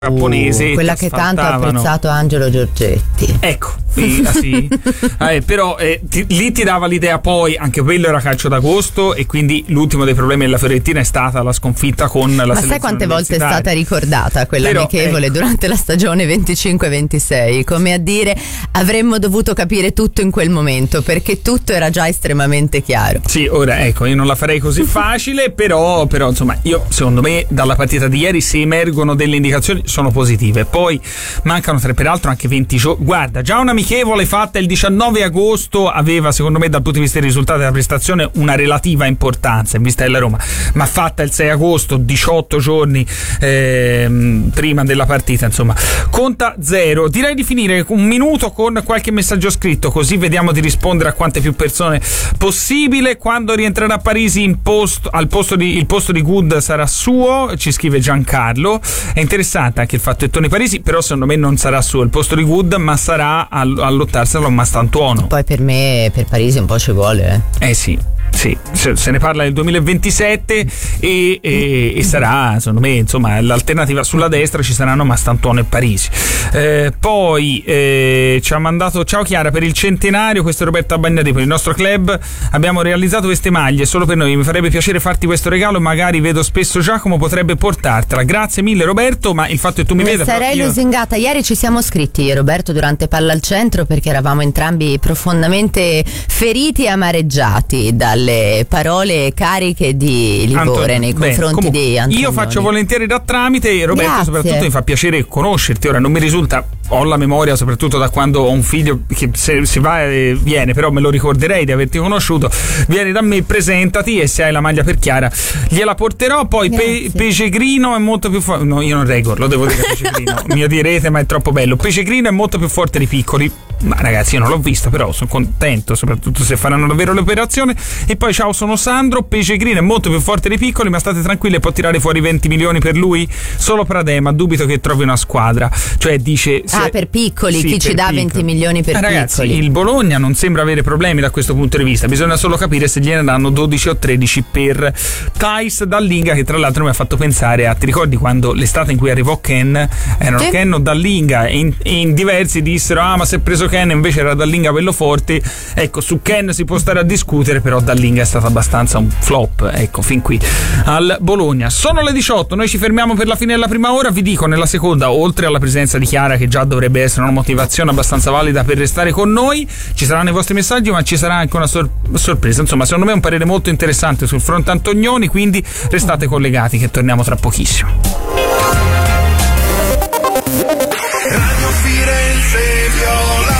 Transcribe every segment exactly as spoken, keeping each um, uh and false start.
giapponese, quella che tanto ha apprezzato Angelo Giorgetti. Ecco, sì, ah, sì. eh, però eh, ti, lì ti dava l'idea, poi anche quello era calcio d'agosto e quindi l'ultimo dei problemi della Fiorentina è stata la sconfitta con la Ma selezione. sai quante volte è stata ricordata quella però, amichevole ecco. durante la stagione venticinque ventisei, come a dire avremmo dovuto capire tutto in quel momento perché tutto era già estremamente chiaro. Sì, ora ecco, io non la farei così facile, però, però insomma io secondo me dalla partita di ieri se emergono delle indicazioni sono positive. Poi mancano tre, peraltro anche venti giorni. Guarda, già un'amichevole fatta il diciannove agosto aveva secondo me dal punto di vista dei risultati della prestazione una relativa importanza in vista della Roma, ma fatta il sei agosto, diciotto giorni ehm, prima della partita, insomma conta zero. Direi di finire un minuto con qualche messaggio scritto, così vediamo di rispondere a quante più persone possibile. Quando rientrerà a Parisi in posto, al posto di, il posto di Good sarà suo, ci scrive Giancarlo. È interessante anche il fatto che Toni Parisi, però secondo me non sarà suo il posto di Good, ma sarà a, a lottarselo a Mastantuono. Poi per me, per Parisi un po' ci vuole. Eh, eh sì. Sì, se ne parla nel duemilaventisette e, e, e sarà, secondo me, insomma, l'alternativa sulla destra ci saranno Mastantuono e Parisi. Eh, poi eh, ci ha mandato: ciao Chiara, per il centenario, questo è Roberto Bagnati, per il nostro club abbiamo realizzato queste maglie solo per noi, mi farebbe piacere farti questo regalo, magari vedo spesso Giacomo, potrebbe portartela. Grazie mille Roberto, ma il fatto che tu mi ne veda sarei io... lusingata. Ieri ci siamo scritti io e Roberto durante Palla al Centro perché eravamo entrambi profondamente feriti e amareggiati dalle parole cariche di Livore Antonio, nei confronti bene, di Antonio. Io faccio volentieri da tramite e Roberto Grazie. Soprattutto mi fa piacere conoscerti. Ora non mi risulta, ho la memoria soprattutto da quando ho un figlio che se si va e viene, però me lo ricorderei di averti conosciuto. Vieni da me, presentati e se hai la maglia per Chiara gliela porterò. Poi Pe- Pesegrino è molto più forte. No, io non reggo, lo devo dire Pesegrino. Mi direte, ma è troppo bello. Pesegrino è molto più forte dei piccoli. Ma ragazzi, io non l'ho visto, però sono contento, soprattutto se faranno davvero l'operazione. E poi ciao, sono Sandro. Pesegrino è molto più forte dei piccoli, ma state tranquilli, può tirare fuori venti milioni per lui. Solo Pradema, dubito che trovi una squadra. Cioè dice se... ah, per piccoli, sì, chi ci dà piccoli. venti milioni per eh, ragazzi, piccoli? Il Bologna non sembra avere problemi da questo punto di vista, bisogna solo capire se gliene danno dodici o tredici per Thais Dallinga, che tra l'altro mi ha fatto pensare a, ti ricordi quando l'estate in cui arrivò Ken, erano sì. Ken o Dallinga, e in, e in diversi dissero ah ma se è preso Ken, invece era Dallinga quello forte. Ecco, su Ken si può stare a discutere, però Dallinga è stato abbastanza un flop, ecco, fin qui al Bologna. Sono le diciotto, noi ci fermiamo per la fine della prima ora. Vi dico, nella seconda, oltre alla presenza di Chiara, che già dovrebbe essere una motivazione abbastanza valida per restare con noi, ci saranno i vostri messaggi, ma ci sarà anche una sor- sorpresa. Insomma, secondo me è un parere molto interessante sul fronte Antonioni, quindi restate collegati che torniamo tra pochissimo. Radio Firenze Viola.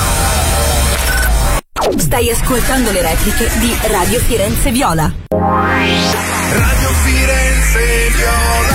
Stai ascoltando le repliche di Radio Firenze Viola. Radio Firenze Viola.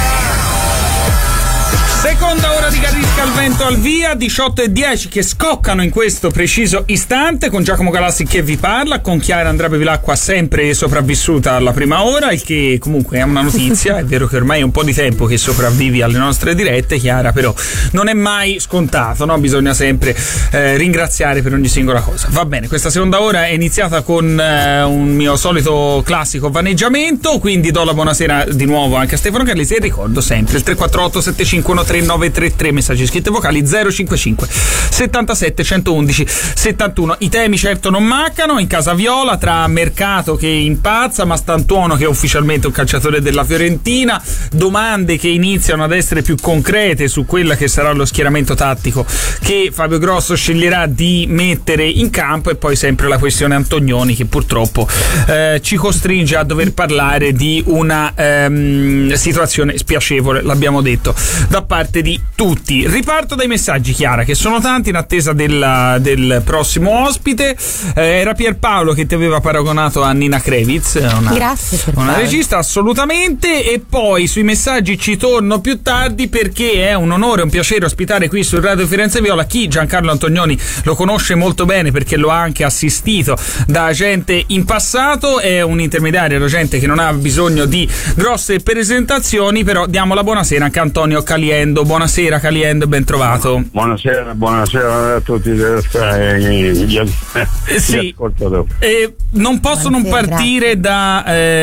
Seconda ora di Carisca al vento al via, diciotto e dieci che scoccano in questo preciso istante, con Giacomo Galassi che vi parla, con Chiara Andrea Bevilacqua sempre sopravvissuta alla prima ora, il che comunque è una notizia. È vero che ormai è un po' di tempo che sopravvivi alle nostre dirette, Chiara, però non è mai scontato, no? Bisogna sempre eh, ringraziare per ogni singola cosa. Va bene, questa seconda ora è iniziata con eh, un mio solito classico vaneggiamento, quindi do la buonasera di nuovo anche a Stefano Carlesi e ricordo sempre il tre quattro otto sette cinque uno tre nove tre tre, messaggi scritti vocali zero cinque cinque settantasette centoundici settantuno. I temi certo non mancano in casa Viola, tra Mercato che impazza, Mastantuono che è ufficialmente un calciatore della Fiorentina, domande che iniziano ad essere più concrete su quella che sarà lo schieramento tattico che Fabio Grosso sceglierà di mettere in campo, e poi sempre la questione Antonioni che purtroppo eh, ci costringe a dover parlare di una ehm, situazione spiacevole, l'abbiamo detto, da parte di tutti. Riparto dai messaggi, Chiara, che sono tanti in attesa della, del prossimo ospite. Eh, era Pierpaolo che ti aveva paragonato a Nina Krevitz, una, Grazie per una fare. regista, assolutamente. E poi sui messaggi ci torno più tardi, perché è un onore e un piacere ospitare qui su Radio Firenze Viola chi Giancarlo Antonioni lo conosce molto bene, perché lo ha anche assistito da gente in passato, è un intermediario, la gente che non ha bisogno di grosse presentazioni, però diamo la buonasera anche a Antonio Caliendo. Caliendo. Buonasera Caliendo, ben trovato. Buonasera, buonasera a tutti gli, gli, eh, sì. ascoltatori. Eh, non posso buonasera, non partire da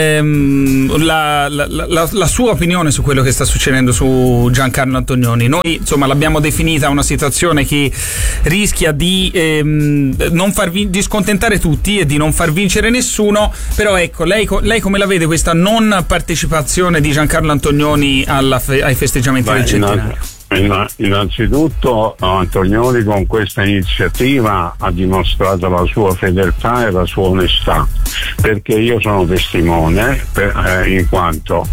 ehm, la, la, la, la sua opinione su quello che sta succedendo su Giancarlo Antonioni. Noi insomma l'abbiamo definita una situazione che rischia di ehm, non far vin- di scontentare tutti e di non far vincere nessuno, però ecco, lei, lei come la vede questa non partecipazione di Giancarlo Antonioni alla fe- ai festeggiamenti Beh, del centenario? Innanzitutto Antonioni con questa iniziativa ha dimostrato la sua fedeltà e la sua onestà, perché io sono testimone per, eh, in quanto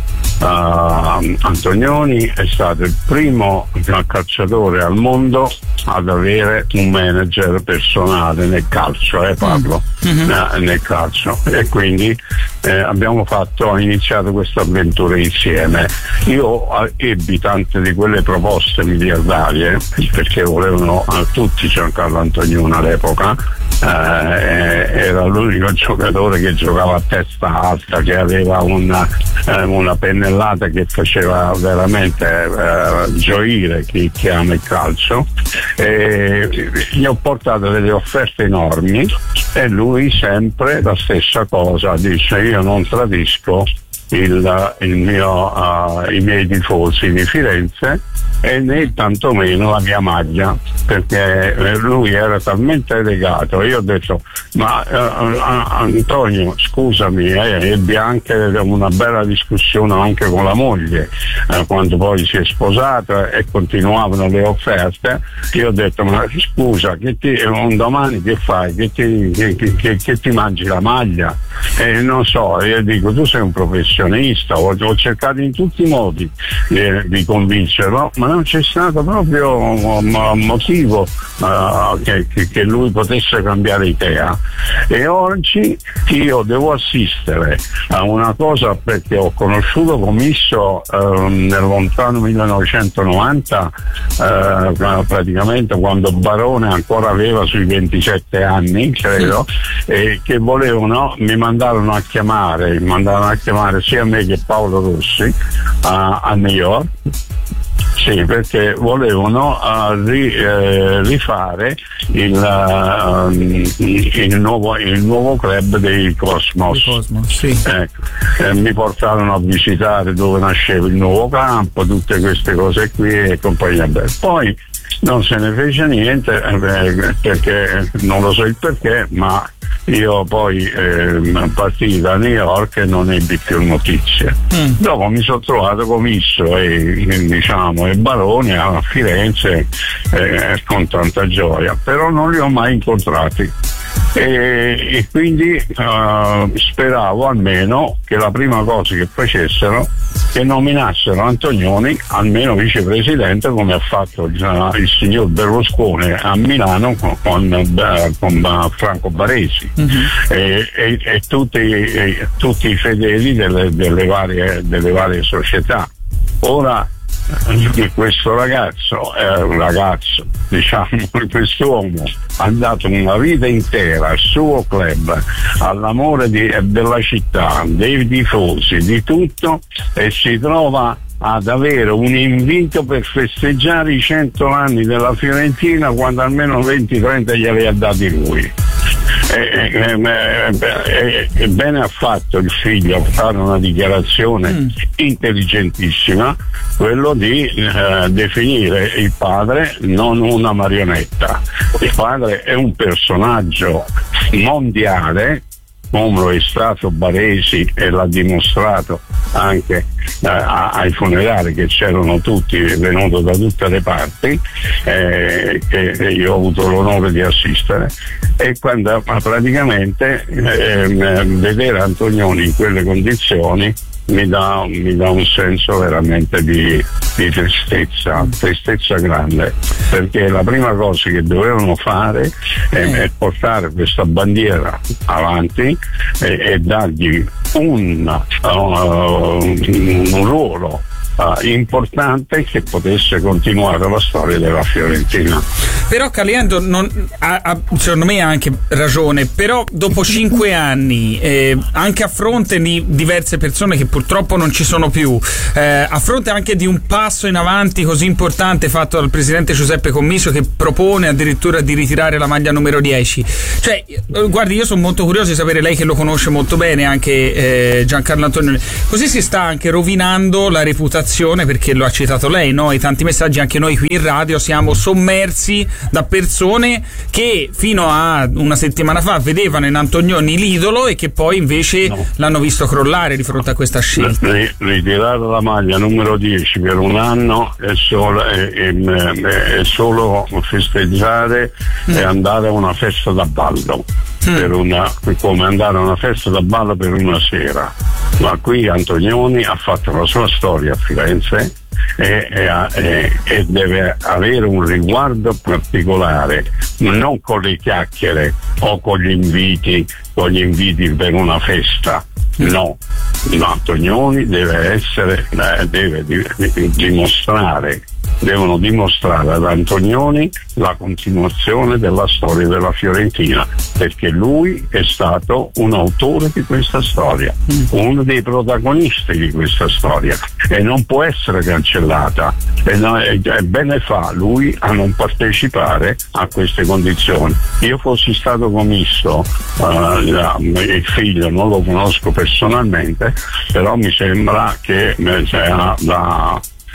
Uh, Antonioni è stato il primo calciatore al mondo ad avere un manager personale nel calcio, eh, parlo mm-hmm. eh, nel calcio, e quindi eh, abbiamo fatto, ho iniziato questa avventura insieme. Io ebbi tante di quelle proposte miliardarie perché volevano a tutti Giancarlo Antonioni all'epoca. Eh, era l'unico giocatore che giocava a testa alta, che aveva una, eh, una pennellata che faceva veramente eh, gioire chi, chi ama il calcio, e gli ho portato delle offerte enormi e lui sempre la stessa cosa, dice: io non tradisco il, il mio, uh, i miei tifosi di Firenze e né tantomeno la mia maglia, perché lui era talmente legato. Io ho detto: ma uh, Antonio, scusami, eh, ebbe anche una bella discussione anche con la moglie eh, quando poi si è sposato e continuavano le offerte. Io ho detto: ma scusa, che ti, un domani che fai? Che ti, che, che, che ti mangi la maglia? E non so, io dico: tu sei un professionista, ho, ho cercato in tutti i modi di, di convincerlo, ma non c'è stato proprio un motivo uh, che, che lui potesse cambiare idea. E oggi io devo assistere a una cosa, perché ho conosciuto Comisso uh, nel lontano millenovecentonovanta, uh, praticamente quando Barone ancora aveva sui ventisette anni, credo, e che volevano, mi mandarono a chiamare, mi mandarono a chiamare sia me che Paolo Rossi uh, a New York. Sì, perché volevano uh, ri, eh, rifare il, uh, il, nuovo, il nuovo club dei Cosmos. Cosmos sì. Ecco. Eh, mi portarono a visitare dove nasceva il nuovo campo, tutte queste cose qui e compagnia bella. Poi non se ne fece niente eh, perché non lo so il perché, ma io poi eh, partii da New York e non ebbi più notizie. Mm. Dopo mi sono trovato Comisso e diciamo e Barone a Firenze eh, con tanta gioia, però non li ho mai incontrati. E, e quindi uh, speravo almeno che la prima cosa che facessero che nominassero Antonioni almeno vicepresidente, come ha fatto uh, il signor Berlusconi a Milano con, con, uh, con uh, Franco Baresi. Mm-hmm. e, e, e, tutti, e tutti i fedeli delle, delle, varie, delle varie società. Ora questo ragazzo è un ragazzo, diciamo, quest'uomo ha dato una vita intera al suo club, all'amore di, della città, dei tifosi, di tutto, e si trova ad avere un invito per festeggiare i cento anni della Fiorentina quando almeno venti trenta glieli ha dati lui. E, e, e, e bene ha fatto il figlio a fare una dichiarazione mm. intelligentissima, quello di eh, definire il padre non una marionetta. Il padre è un personaggio mondiale, come lo è stato Baresi e l'ha dimostrato anche eh, ai funerali, che c'erano tutti, venuti da tutte le parti, eh, che io ho avuto l'onore di assistere, e quando praticamente eh, vedere Antonioni in quelle condizioni mi dà, mi dà un senso veramente di, di tristezza, tristezza grande, perché la prima cosa che dovevano fare è, è portare questa bandiera avanti e, e dargli un, uh, un ruolo Uh, importante che potesse continuare la storia della Fiorentina. però Caliendo non, ha, ha, secondo me ha anche ragione, però dopo cinque anni, eh, anche a fronte di diverse persone che purtroppo non ci sono più, eh, a fronte anche di un passo in avanti così importante fatto dal presidente Giuseppe Commisso, che propone addirittura di ritirare la maglia numero dieci, cioè guardi, io sono molto curioso di sapere, lei che lo conosce molto bene, anche eh, Giancarlo Antonioni, così si sta anche rovinando la reputazione, perché lo ha citato lei, no? I tanti messaggi, anche noi qui in radio siamo sommersi da persone che fino a una settimana fa vedevano in Antonioni l'idolo e che poi invece no. l'hanno visto crollare di fronte a questa scelta. Ritirare la maglia numero dieci per un anno è solo, è, è, è solo festeggiare mm. e andare a una festa da ballo. Mm. Per una, come andare a una festa da ballo per una sera, ma qui Antonioni ha fatto la sua storia a Firenze e, e, e deve avere un riguardo particolare, non con le chiacchiere o con gli inviti, con gli inviti per una festa. No, no, Antonioni deve essere, deve dimostrare, devono dimostrare ad Antonioni la continuazione della storia della Fiorentina, perché lui è stato un autore di questa storia, uno dei protagonisti di questa storia, e non può essere cancellata, e, no, e, e bene fa lui a non partecipare a queste condizioni. Io fossi stato commisso, uh, il figlio non lo conosco personalmente, però mi sembra che la, la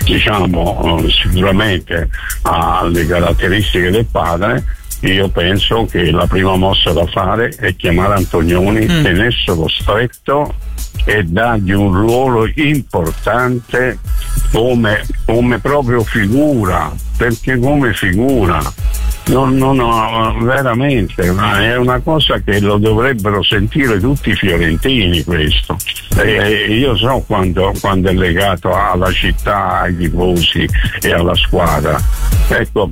diciamo sicuramente ha le caratteristiche del padre. Io penso che la prima mossa da fare è chiamare Antonioni, mm. tenerselo stretto e dargli un ruolo importante come, come proprio figura, perché come figura non, non no, veramente, ma è una cosa che lo dovrebbero sentire tutti i fiorentini, questo. E io so quando, quando è legato alla città, ai tifosi e alla squadra. Ecco,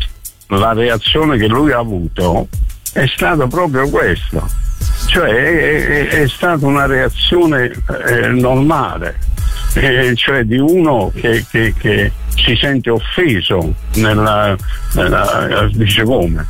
la reazione che lui ha avuto è stata proprio questa, cioè è, è, è stata una reazione eh, normale, eh, cioè di uno che, che, che si sente offeso nella, nella dice come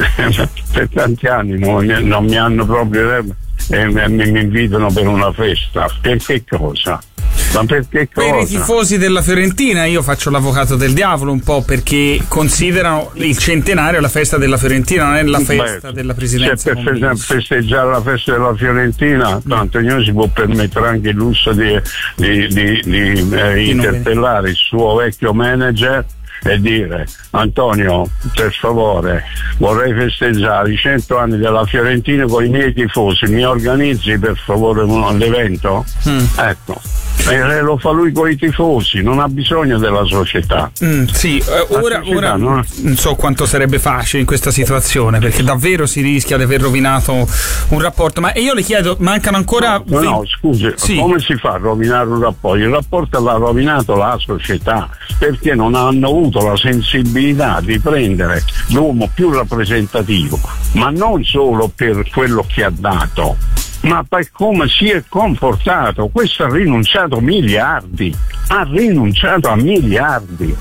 per tanti anni non, non mi hanno proprio eh, mi, mi invitano per una festa, per che cosa? Ma perché cosa? Per i tifosi della Fiorentina io faccio l'avvocato del diavolo un po', perché considerano il centenario la festa della Fiorentina, non è la festa Beh, della presidenza. Se per festeggiare la festa della Fiorentina, no. Antonioni si può permettere anche il lusso di, di, di, di eh, interpellare il suo vecchio manager e dire: Antonio, per favore, vorrei festeggiare i cento anni della Fiorentina con i miei tifosi, mi organizzi per favore un, l'evento? Mm. Ecco, e lo fa lui con i tifosi, non ha bisogno della società. Mm, sì, eh, ora, società, ora non, non so quanto sarebbe facile in questa situazione, perché davvero si rischia di aver rovinato un rapporto. Ma io le chiedo, mancano ancora no, venti... no scusi, sì. Come si fa a rovinare un rapporto? Il rapporto l'ha rovinato la società, perché non hanno avuto la sensibilità di prendere l'uomo più rappresentativo, ma non solo per quello che ha dato, ma per come si è comportato. Questo ha rinunciato a miliardi, ha rinunciato a miliardi.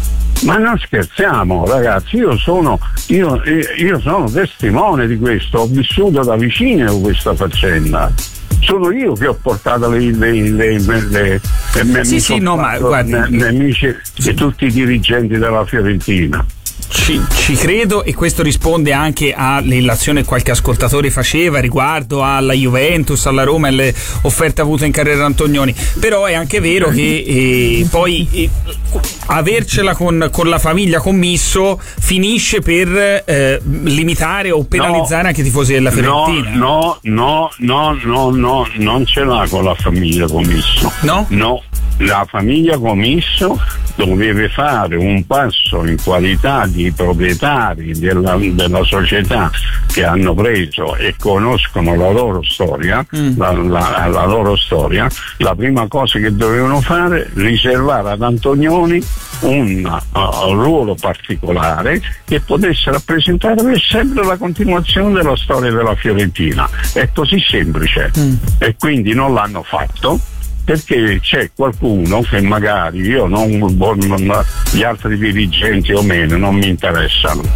Ma non scherziamo, ragazzi, io sono io, io sono testimone di questo, ho vissuto da vicino questa faccenda. Sono io che ho portato le, le, le, le, le sì, sì, no, ma guarda, nemici di tutti i dirigenti della Fiorentina. Ci, ci credo, e questo risponde anche alle illazioni che qualche ascoltatore faceva riguardo alla Juventus, alla Roma e alle offerte avute in carriera da Antonioni. Però è anche vero che eh, poi eh, avercela con, con la famiglia Commisso finisce per eh, limitare o penalizzare no, anche i tifosi della Fiorentina. No, no, no, no, no, non ce l'ha con la famiglia Commisso. No? No. La famiglia Commisso doveva fare un passo in qualità di proprietari della, della società che hanno preso e conoscono la loro storia, mm. la, la, la loro storia. La prima cosa che dovevano fare è riservare ad Antonioni un uh, ruolo particolare che potesse rappresentare per sempre la continuazione della storia della Fiorentina. È così semplice. Mm. E quindi non l'hanno fatto, perché c'è qualcuno che magari io non, gli altri dirigenti o meno non mi interessano,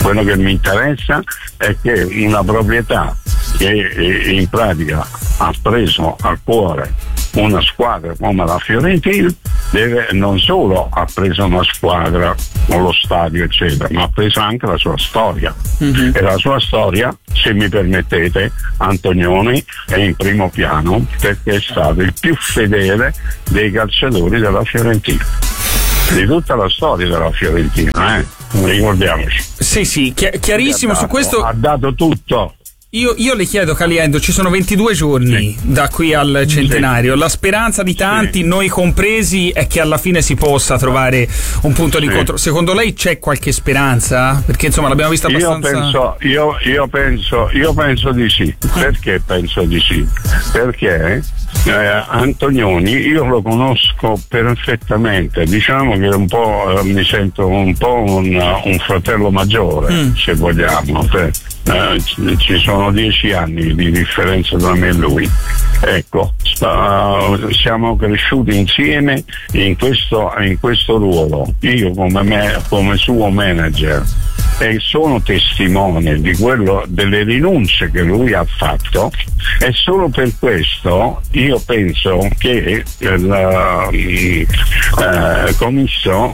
Quello che mi interessa è che una proprietà che in pratica ha preso al cuore una squadra come la Fiorentina deve, non solo ha preso una squadra con lo stadio eccetera, ma ha preso anche la sua storia. Mm-hmm. E la sua storia, se mi permettete, Antonioni è in primo piano perché è stato il più fedele dei calciatori della Fiorentina, di tutta la storia della Fiorentina, eh? Ricordiamoci. Sì, sì, chi- chiarissimo dato, su questo. Ha dato tutto. Io, io le chiedo, Caliendo, ci sono ventidue giorni sì. da qui al centenario. Sì. La speranza di tanti, sì. noi compresi, è che alla fine si possa trovare un punto di incontro. Sì. Secondo lei c'è qualche speranza? Perché insomma l'abbiamo vista abbastanza. Io penso, io, io penso, io penso di sì. Perché penso di sì? Perché eh, Antonioni io lo conosco perfettamente. Diciamo che un po' eh, mi sento un po' un, un fratello maggiore, mm. se vogliamo. Per, Uh, ci sono dieci anni di differenza tra me e lui. Ecco, sta, siamo cresciuti insieme in questo, in questo ruolo. Io come, me, come suo manager, e sono testimone di quello, delle rinunce che lui ha fatto, e solo per questo io penso che il, il, eh, commisso,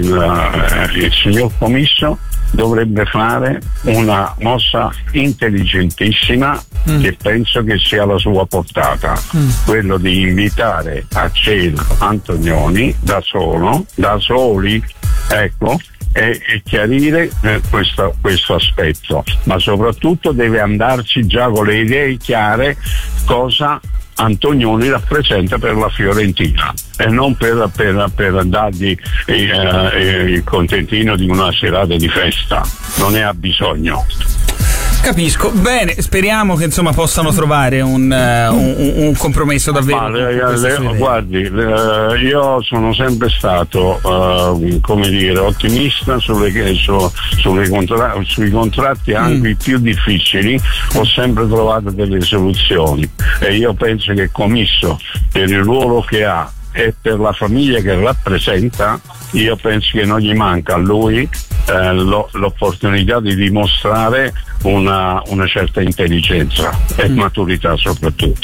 il, il signor commisso dovrebbe fare una mossa intelligentissima mm. che penso che sia alla sua portata, mm. quello di invitare a cena Antonioni da solo, da soli, ecco, e, e chiarire eh, questo, questo aspetto, ma soprattutto deve andarci già con le idee chiare cosa Antonioni rappresenta per la Fiorentina e non per, per, per dargli eh, eh, il contentino di una serata di festa, non ne ha bisogno. Capisco, bene, speriamo che insomma possano trovare un, uh, un, un compromesso davvero. Ma, le, le, guardi, le, io sono sempre stato uh, come dire ottimista sulle, su, sulle contra, sui contratti anche mm. più difficili, ho sempre trovato delle soluzioni e io penso che Commisso, per il ruolo che ha e per la famiglia che rappresenta, io penso che non gli manca a lui eh, lo, l'opportunità di dimostrare una, una certa intelligenza e mm. maturità soprattutto.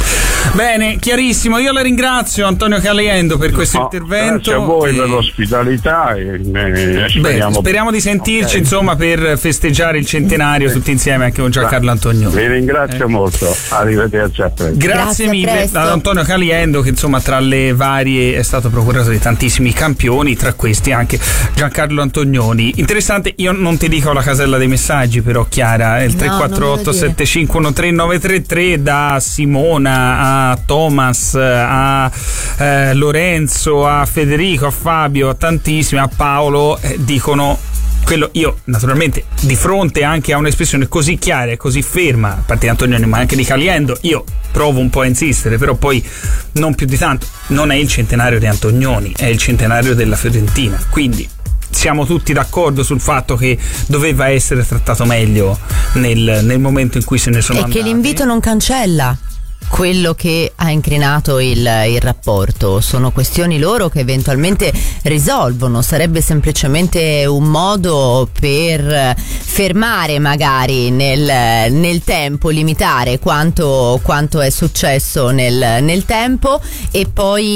Bene, chiarissimo, io la ringrazio Antonio Caliendo per questo no, intervento. Grazie a voi e... per l'ospitalità e, e speriamo... Beh, speriamo di sentirci okay. insomma per festeggiare il centenario tutti insieme anche con Giancarlo Antonioni. Vi ringrazio eh. molto, arrivederci a presto. Grazie, Grazie mille ad Antonio Caliendo che insomma tra le varie è stato procuratore di tantissimi campioni, tra questi anche Giancarlo Antonioni. Interessante, io non ti dico la casella dei messaggi però Chiara, il no, tre quattro otto sette cinque uno tre nove tre tre da Simona a a Thomas, a eh, Lorenzo, a Federico, a Fabio, a tantissimi, a Paolo, eh, dicono quello. Io naturalmente di fronte anche a un'espressione così chiara e così ferma a parte di Antonioni ma anche di Caliendo io provo un po' a insistere, però poi non più di tanto, non è il centenario di Antonioni, è il centenario della Fiorentina, quindi siamo tutti d'accordo sul fatto che doveva essere trattato meglio nel, nel momento in cui se ne sono e andati. E che l'invito non cancella quello che ha incrinato il, il rapporto, sono questioni loro che eventualmente risolvono, sarebbe semplicemente un modo per fermare magari nel, nel tempo, limitare quanto, quanto è successo nel, nel tempo e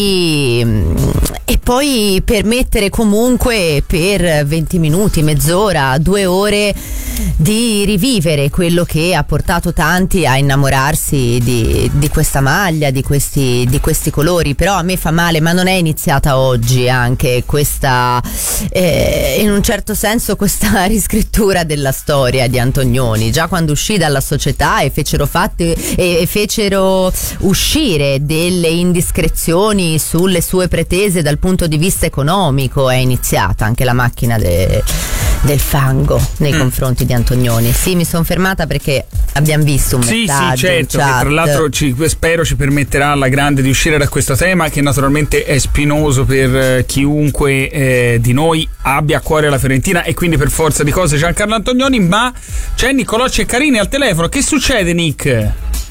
poi, e poi permettere comunque per venti minuti, mezz'ora, due ore di rivivere quello che ha portato tanti a innamorarsi di, di questa maglia, di questi, di questi colori. Però a me fa male, ma non è iniziata oggi anche questa eh, in un certo senso questa riscrittura della storia di Antonioni. Già quando uscì dalla società e fecero fatti e, e fecero uscire delle indiscrezioni sulle sue pretese dal punto di vista economico, è iniziata anche la macchina de, del fango nei mm. confronti di Antonioni. Sì, mi sono fermata perché abbiamo visto un sì, messaggio. Sì, certo, che tra l'altro ci, spero ci permetterà alla grande di uscire da questo tema che naturalmente è spinoso per eh, chiunque eh, di noi abbia a cuore la Fiorentina e quindi per forza di cose Giancarlo Antonioni. Ma c'è Niccolò Ceccarini al telefono. Che succede, Nick?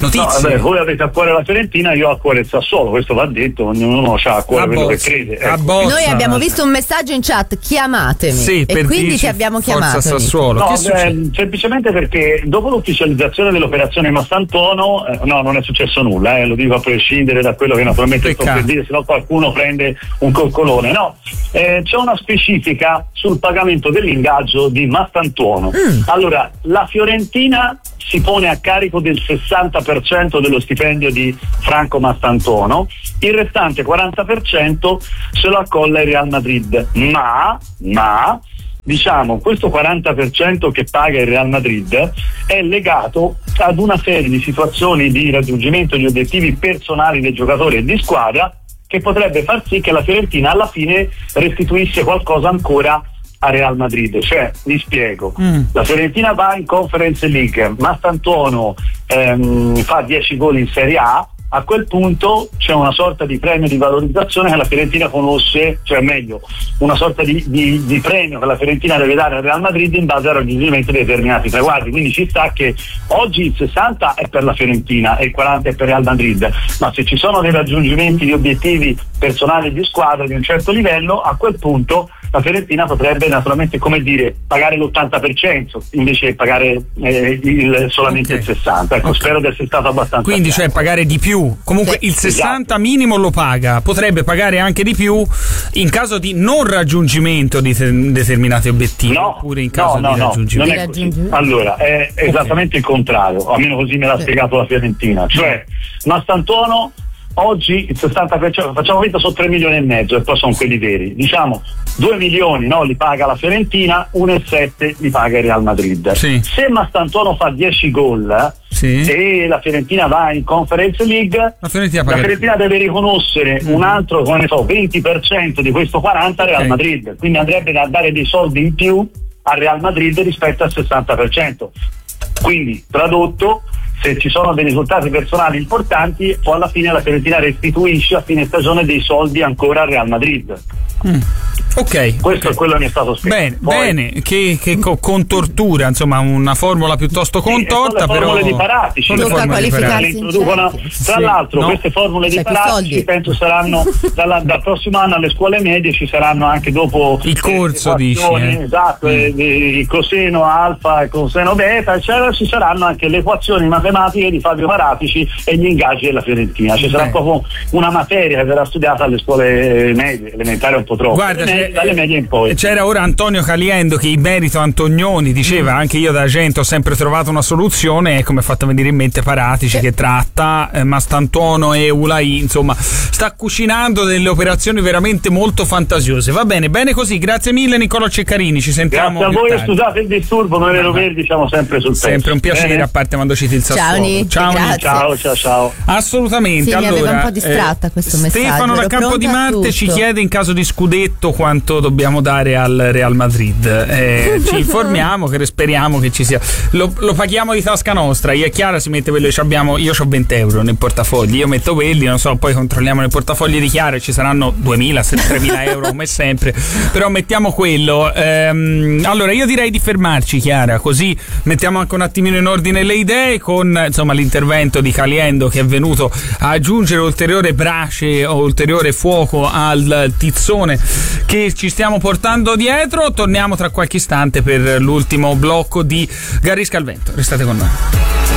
Notizie. No, vabbè, voi avete a cuore la Fiorentina, io ho a cuore il Sassuolo, questo va detto, ognuno ha a cuore quello che crede. Ecco. Noi abbiamo visto un messaggio in chat, chiamatemi, sì, e quindi ti abbiamo chiamato. Sassuolo. No, beh, semplicemente perché dopo l'ufficializzazione dell'operazione Mastantuono, eh, no, non è successo nulla, eh, lo dico a prescindere da quello che naturalmente sto per dire, se no qualcuno prende un coccolone. No, eh, c'è una specifica sul pagamento dell'ingaggio di Mastantuono. Mm. Allora, la Fiorentina si pone a carico del sessanta per cento dello stipendio di Franco Mastantuono, il restante quaranta per cento se lo accolla il Real Madrid, ma, ma diciamo questo quaranta per cento che paga il Real Madrid è legato ad una serie di situazioni di raggiungimento di obiettivi personali del giocatore e di squadra che potrebbe far sì che la Fiorentina alla fine restituisse qualcosa ancora a Real Madrid. Cioè, vi spiego, mm. la Fiorentina va in Conference League, Mastantuono ehm, fa dieci gol in Serie A, a quel punto c'è una sorta di premio di valorizzazione che la Fiorentina conosce, cioè meglio, una sorta di, di, di premio che la Fiorentina deve dare al Real Madrid in base al raggiungimento di determinati traguardi. Quindi ci sta che oggi il sessanta è per la Fiorentina e il quaranta è per Real Madrid, ma se ci sono dei raggiungimenti di obiettivi personali di squadra di un certo livello, a quel punto la Fiorentina potrebbe naturalmente, come dire, pagare l'ottanta per cento invece di pagare eh, il, solamente okay. il sessanta. Ecco, okay. Spero di essere stato abbastanza quindi chiaro. Cioè pagare di più. Comunque sì, il sessanta esatto. minimo lo paga, potrebbe pagare anche di più in caso di non raggiungimento di te- determinati obiettivi, no, oppure in caso no, no, di no, raggiungimento. Non è così. Allora, è esattamente okay. il contrario, almeno così me l'ha sì. spiegato la Fiorentina. Cioè, Mastantuono oggi il sessanta per cento, facciamo finta, sono tre milioni e mezzo e poi sono quelli veri, diciamo due milioni no, li paga la Fiorentina, uno virgola sette li paga il Real Madrid. Sì. Se Mastantuono fa dieci gol sì. e la Fiorentina va in Conference League, la Fiorentina, la Fiorentina deve riconoscere mm. un altro, come ne so, venti per cento di questo quaranta al Real okay. Madrid, quindi andrebbe a dare dei soldi in più al Real Madrid rispetto al sessanta per cento. Quindi, tradotto, se ci sono dei risultati personali importanti, poi alla fine la Fiorentina restituisce a fine stagione dei soldi ancora al Real Madrid. Mm. Ok, questo okay. è quello che mi è stato spiegato. Bene, Poi, bene. Che, che co- con tortura, insomma, una formula piuttosto contorta, sì, però. Formule di Paratici, le formule di Paratici. Introducono, tra sì, l'altro, no? queste formule di Paratici penso saranno dalla, dal prossimo anno alle scuole medie, ci saranno anche dopo il corso, dici, eh? esatto, mm. il coseno alfa e coseno beta, eccetera, ci saranno anche le equazioni matematiche di Fabio Paratici e gli ingaggi della Fiorentina. Ci sarà Beh. proprio una materia che verrà studiata alle scuole medie, elementari un po' troppo. Guarda, medie, dalle medie in poi. C'era ora Antonio Caliendo che in merito a Antonioni diceva: mm. anche io da gente ho sempre trovato una soluzione, ecco, mi ha fatto venire in mente Paratici che tratta eh, Mastantuono e Ulai, insomma sta cucinando delle operazioni veramente molto fantasiose. Va bene, bene così, grazie mille Nicolò Ceccarini, ci sentiamo. Grazie a voi, tardi. Scusate il disturbo, noi Vero Verdi siamo sempre sul pezzo. Sempre un piacere, bene? A parte quando citi il Sassuolo. Ciao, ciao, ciao, ciao, ciao. Assolutamente. Sì, allora, mi aveva un po' distratta eh, questo messaggio. Stefano da Campo di Marte ci chiede in caso di scudetto quanto dobbiamo dare al Real Madrid. Eh, ci informiamo, che speriamo che ci sia. Lo, lo paghiamo di tasca nostra. Io e Chiara si mette quello che abbiamo. Io ho venti euro nel portafogli. Io metto quelli, non so, poi controlliamo nel portafogli di Chiara e ci saranno duemila, tremila euro come sempre. Però mettiamo quello. Ehm, allora io direi di fermarci, Chiara, così mettiamo anche un attimino in ordine le idee con insomma l'intervento di Caliendo che è venuto a aggiungere ulteriore brace o ulteriore fuoco al tizzone che ci stiamo portando dietro. Torniamo tra qualche istante per l'ultimo blocco di Garisca al Vento. Restate con noi.